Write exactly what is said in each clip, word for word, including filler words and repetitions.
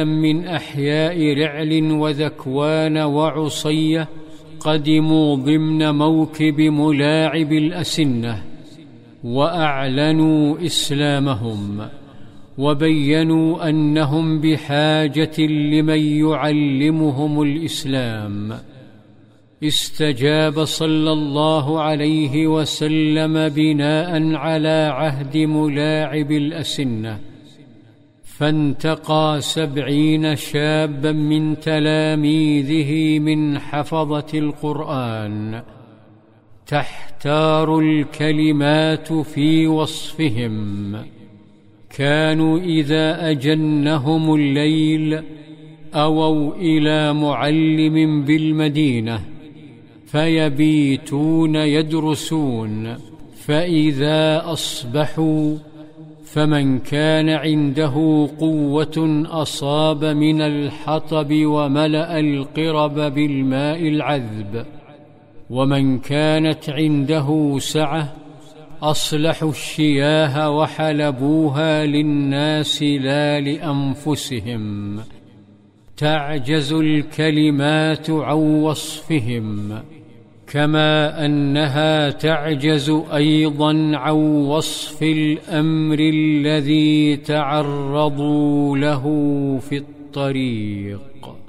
من أحياء رعل وذكوان وعصية قدموا ضمن موكب ملاعب الأسنة، وأعلنوا إسلامهم، وبينوا أنهم بحاجة لمن يعلمهم الإسلام. استجاب صلى الله عليه وسلم بناء على عهد ملاعب الأسنة، فانتقى سبعين شابا من تلاميذه من حفظة القرآن، تحتار الكلمات في وصفهم. كانوا إذا أجنهم الليل أووا إلى معلم بالمدينة فيبيتون يدرسون، فإذا أصبحوا فمن كان عنده قوة أصاب من الحطب وملأ القرب بالماء العذب، ومن كانت عنده سعة أصلحوا الشياه وحلبوها للناس لا لأنفسهم. تعجز الكلمات عن وصفهم، كما أنها تعجز أيضا عن وصف الأمر الذي تعرضوا له في الطريق.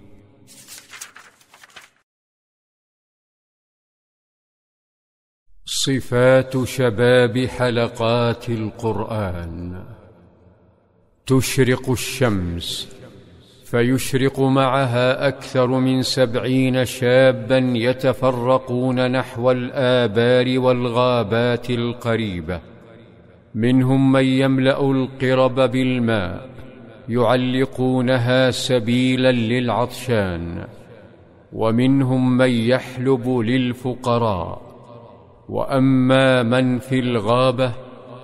صفات شباب حلقات القرآن. تشرق الشمس فيشرق معها أكثر من سبعين شابا يتفرقون نحو الآبار والغابات القريبة، منهم من يملأ القرب بالماء يعلقونها سبيلا للعطشان، ومنهم من يحلب للفقراء. وأما من في الغابة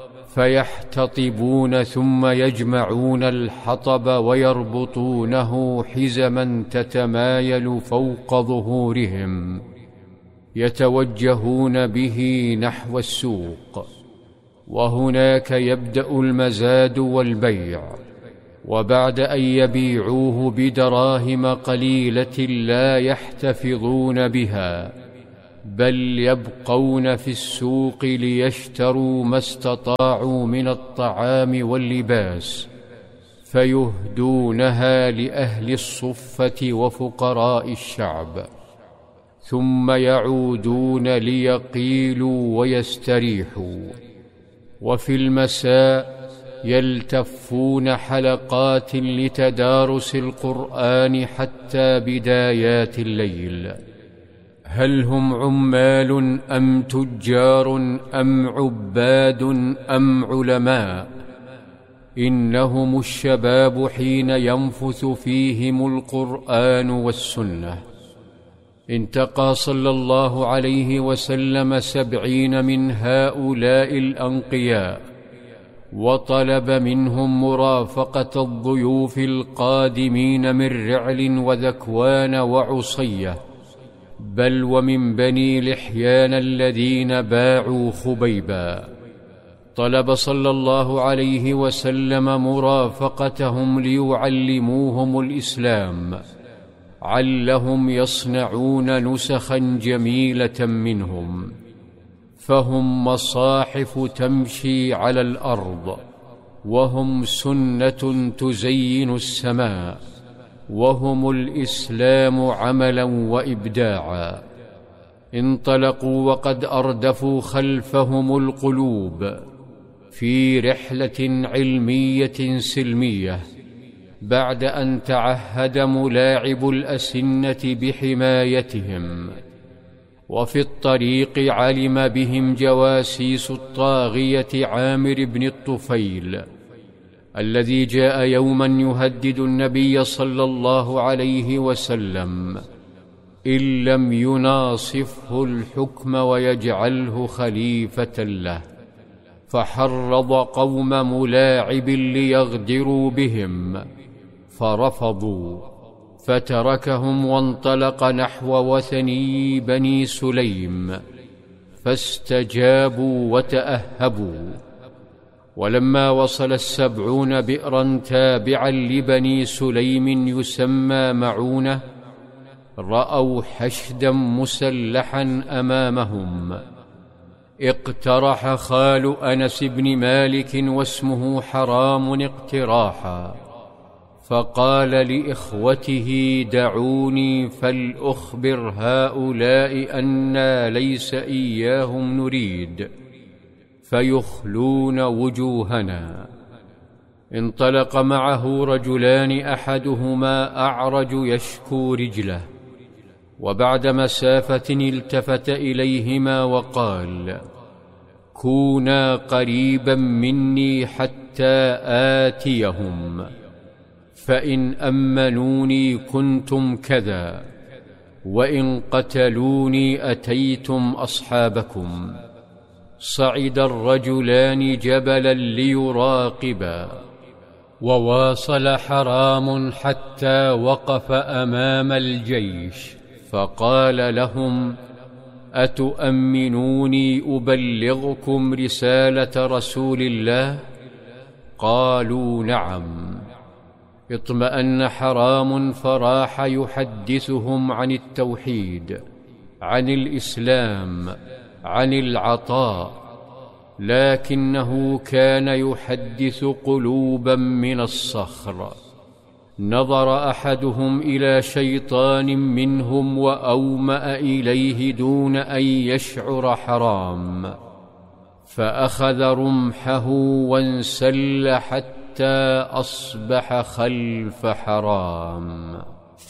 فيحتطبون ثم يجمعون الحطب ويربطونه حزما تتمايل فوق ظهورهم، يتوجهون به نحو السوق، وهناك يبدأ المزاد والبيع. وبعد أن يبيعوه بدراهم قليلة لا يحتفظون بها، بل يبقون في السوق ليشتروا ما استطاعوا من الطعام واللباس، فيهدونها لأهل الصفة وفقراء الشعب، ثم يعودون ليقيلوا ويستريحوا. وفي المساء يلتفون حلقات لتدارس القرآن حتى بدايات الليل. هل هم عمال أم تجار أم عباد أم علماء؟ إنهم الشباب حين ينفث فيهم القرآن والسنة. انتقى صلى الله عليه وسلم سبعين من هؤلاء الأنقياء، وطلب منهم مرافقة الضيوف القادمين من رعل وذكوان وعصية، بل ومن بني لحيان الذين باعوا خبيبا. طلب صلى الله عليه وسلم مرافقتهم ليعلموهم الإسلام، علهم يصنعون نسخا جميلة منهم، فهم مصاحف تمشي على الأرض، وهم سنة تزين السماء، وهم الإسلام عملا وإبداعا. انطلقوا وقد أردفوا خلفهم القلوب في رحلة علمية سلمية، بعد أن تعهد ملاعب الأسنة بحمايتهم. وفي الطريق علم بهم جواسيس الطاغية عامر بن الطفيل، الذي جاء يوما يهدد النبي صلى الله عليه وسلم إن لم يناصفه الحكم ويجعله خليفة له، فحرض قوم ملاعب ليغدروا بهم، فرفضوا، فتركهم وانطلق نحو وثني بني سليم، فاستجابوا وتأهبوا. ولما وصل السبعون بئرا تابعا لبني سليم يسمى معونة رأوا حشدا مسلحا أمامهم. اقترح خال أنس بن مالك واسمه حرام اقتراحا، فقال لإخوته: دعوني فلأخبر هؤلاء أنا ليس إياهم نريد فيخلون وجوهنا. انطلق معه رجلان، أحدهما أعرج يشكو رجله، وبعد مسافة التفت إليهما وقال: كونا قريبا مني حتى آتيهم، فإن أمنوني كنتم كذا، وإن قتلوني أتيتم أصحابكم. صعد الرجلان جبلا ليراقبا، وواصل حرام حتى وقف أمام الجيش، فقال لهم: أتؤمنوني أبلغكم رسالة رسول الله؟ قالوا: نعم. اطمأن حرام فراح يحدثهم عن التوحيد، عن الإسلام، عن العطاء، لكنه كان يحدث قلوبا من الصخر. نظر أحدهم إلى شيطان منهم وأومأ إليه دون أن يشعر حرام، فأخذ رمحه وانسل حتى أصبح خلف حرام.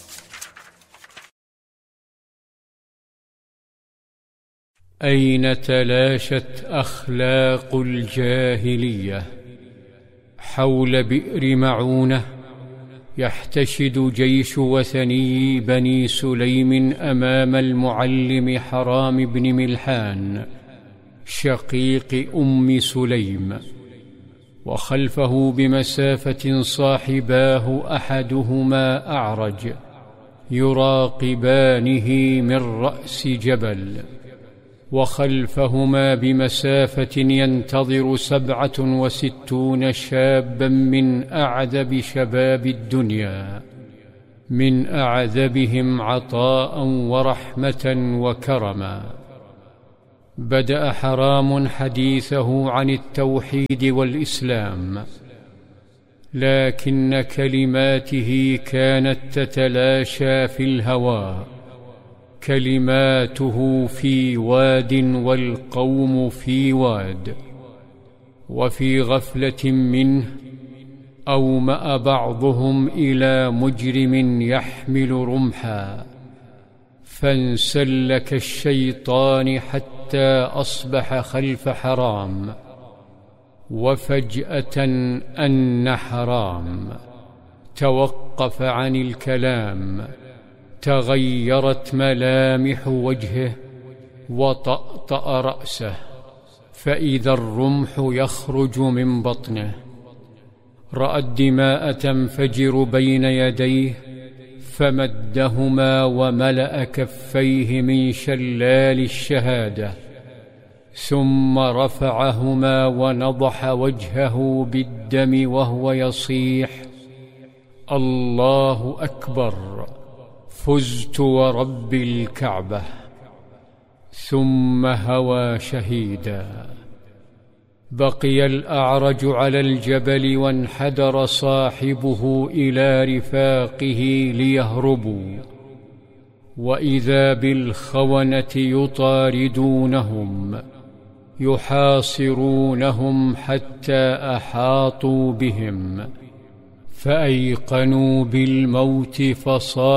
أين تلاشت أخلاق الجاهلية؟ حول بئر معونة يحتشد جيش وثني بني سليم أمام المعلم حرام بن ملحان شقيق أم سليم، وخلفه بمسافة صاحباه أحدهما أعرج يراقبانه من رأس جبل، وخلفهما بمسافة ينتظر سبعة وستون شابا من أعذب شباب الدنيا، من أعذبهم عطاء ورحمة وكرما. بدأ حرام حديثه عن التوحيد والإسلام، لكن كلماته كانت تتلاشى في الهواء، كلماته في واد والقوم في واد. وفي غفلة منه أومأ بعضهم إلى مجرم يحمل رمحا، فانسل كالشيطان حتى أصبح خلف حرام. وفجأة أن حرام توقف عن الكلام، تغيرت ملامح وجهه وطأطأ رأسه، فإذا الرمح يخرج من بطنه. رأى الدماء تنفجر بين يديه، فمدهما وملأ كفيه من شلال الشهادة، ثم رفعهما ونضح وجهه بالدم وهو يصيح: الله أكبر، فزت ورب الكعبة. ثم هوى شهيدا. بقي الأعرج على الجبل، وانحدر صاحبه إلى رفاقه ليهربوا، وإذا بالخونة يطاردونهم يحاصرونهم حتى أحاطوا بهم، فأيقنوا بالموت فصاروا